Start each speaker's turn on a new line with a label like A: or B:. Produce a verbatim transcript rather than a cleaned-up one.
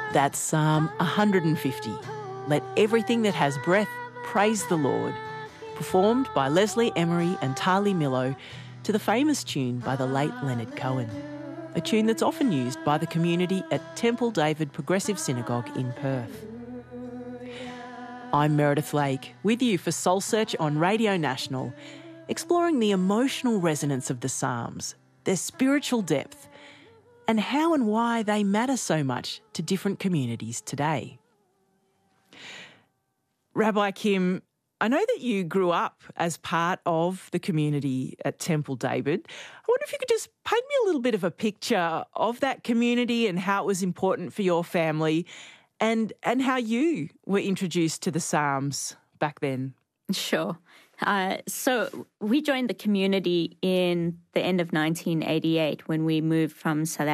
A: That's Psalm one hundred fifty. Let everything that has breath praise the Lord. Performed by Leslie Emery and Tali Millo to the famous tune by the late Leonard Cohen. A tune that's often used by the community at Temple David Progressive Synagogue in Perth. I'm Meredith Lake, with you for Soul Search on Radio National, exploring the emotional resonance of the Psalms, their spiritual depth, and how and why they matter so much to different communities today. Rabbi Kim, I know that you grew up as part of the community at Temple David. I wonder if you could just paint me a little bit of a picture of that community and how it was important for your family and, and how you were introduced to the Psalms back then.
B: Sure. Uh, so we joined the community in the end of nineteen eighty-eight when we moved from South